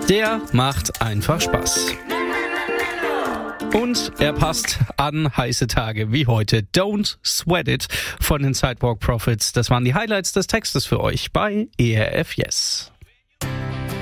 Der macht einfach Spaß. Und er passt an heiße Tage wie heute. Don't Sweat It von den Sidewalk Prophets. Das waren die Highlights des Textes für euch bei ERF Yes.